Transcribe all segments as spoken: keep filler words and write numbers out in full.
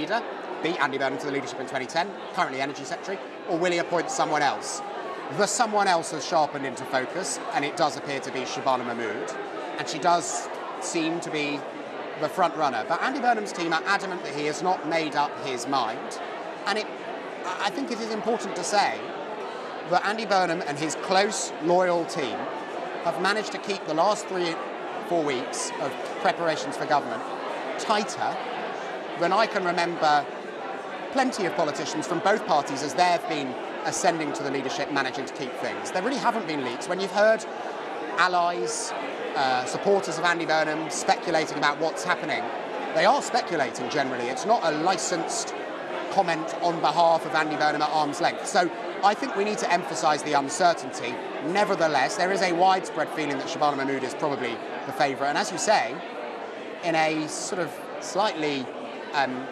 leader, beat Andy Burnham to the leadership in twenty ten, currently Energy Secretary, or will he appoint someone else? The someone else has sharpened into focus, and it does appear to be Shabana Mahmood, and she does seem to be the front runner. But Andy Burnham's team are adamant that he has not made up his mind, and it, I think it is important to say that Andy Burnham and his close, loyal team have managed to keep the last three, four weeks of preparations for government tighter than I can remember plenty of politicians from both parties as they've been ascending to the leadership, managing to keep things. There really haven't been leaks. When you've heard allies, uh, supporters of Andy Burnham speculating about what's happening, they are speculating generally. It's not a licensed comment on behalf of Andy Burnham at arm's length. So I think we need to emphasise the uncertainty. Nevertheless, there is a widespread feeling that Shabana Mahmood is probably the favourite. And as you say, in a sort of slightly um,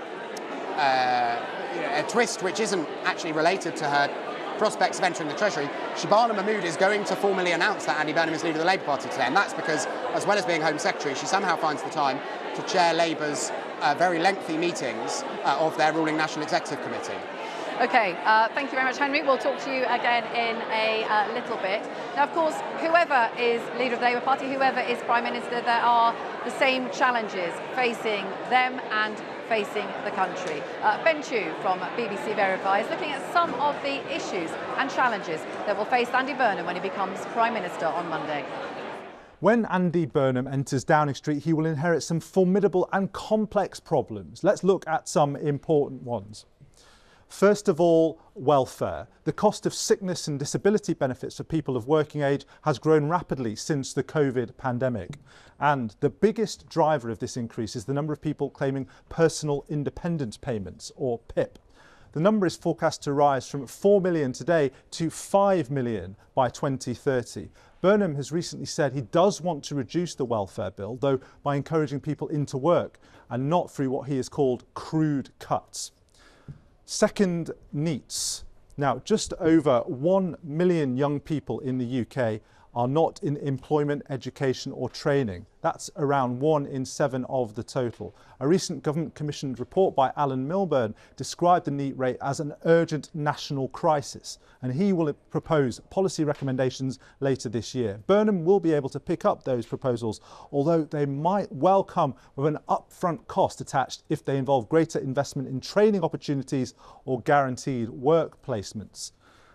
uh, you know, a twist which isn't actually related to her prospects of entering the Treasury, Shabana Mahmood is going to formally announce that Andy Burnham is leader of the Labour Party today. And that's because, as well as being Home Secretary, she somehow finds the time to chair Labour's uh, very lengthy meetings uh, of their ruling National Executive Committee. OK, uh, thank you very much, Henry. We'll talk to you again in a uh, little bit. Now, of course, whoever is leader of the Labour Party, whoever is Prime Minister, there are the same challenges facing them and facing the country. Uh, Ben Chew from B B C Verify is looking at some of the issues and challenges that will face Andy Burnham when he becomes Prime Minister on Monday. When Andy Burnham enters Downing Street, he will inherit some formidable and complex problems. Let's look at some important ones. First of all, welfare. The cost of sickness and disability benefits for people of working age has grown rapidly since the COVID pandemic. And the biggest driver of this increase is the number of people claiming personal independence payments, or P I P. The number is forecast to rise from four million today to five million by twenty thirty. Burnham has recently said he does want to reduce the welfare bill, though by encouraging people into work and not through what he has called crude cuts. Second, NEETs. Now, just over one million young people in the U K are not in employment, education or training. That's around one in seven of the total. A recent government-commissioned report by Alan Milburn described the NEET rate as an urgent national crisis, and he will propose policy recommendations later this year. Burnham will be able to pick up those proposals, although they might well come with an upfront cost attached if they involve greater investment in training opportunities or guaranteed work placements.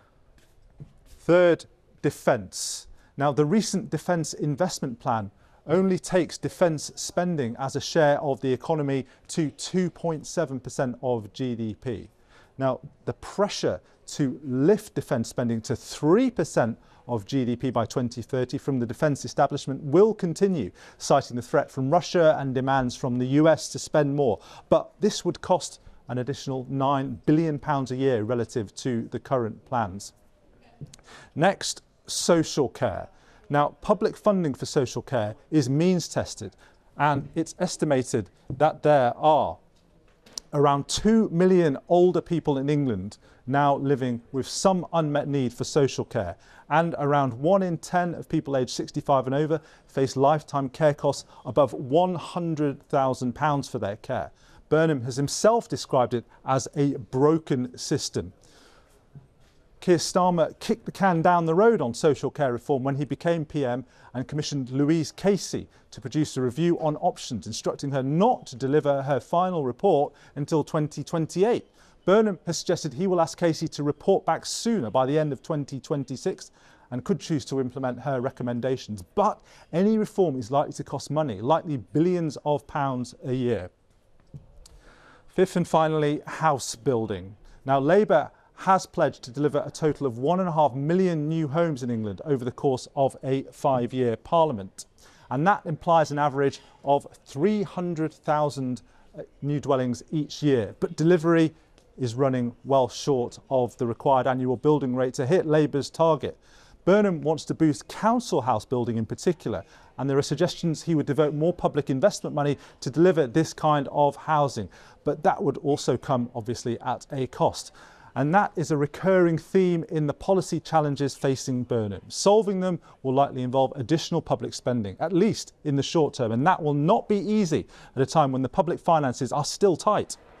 Third, defence. Now, the recent Defence Investment Plan only takes defence spending as a share of the economy to two point seven percent of G D P. Now, the pressure to lift defence spending to three percent of G D P by twenty thirty from the defence establishment will continue, citing the threat from Russia and demands from the U S to spend more. But this would cost an additional nine billion pounds a year relative to the current plans. Next, social care. Now, public funding for social care is means tested, and it's estimated that there are around two million older people in England now living with some unmet need for social care, and around one in ten of people aged sixty-five and over face lifetime care costs above one hundred thousand pounds for their care. Burnham has himself described it as a broken system. Keir Starmer kicked the can down the road on social care reform when he became P M and commissioned Louise Casey to produce a review on options, instructing her not to deliver her final report until twenty twenty-eight. Burnham has suggested he will ask Casey to report back sooner, by the end of twenty twenty-six, and could choose to implement her recommendations. But any reform is likely to cost money, likely billions of pounds a year. Fifth and finally, house building. Now, Labour has pledged to deliver a total of one and a half million new homes in England over the course of a five-year parliament. And that implies an average of three hundred thousand new dwellings each year. But delivery is running well short of the required annual building rate to hit Labour's target. Burnham wants to boost council house building in particular, and there are suggestions he would devote more public investment money to deliver this kind of housing. But that would also come, obviously, at a cost. And that is a recurring theme in the policy challenges facing Burnham. Solving them will likely involve additional public spending, at least in the short term, and that will not be easy at a time when the public finances are still tight.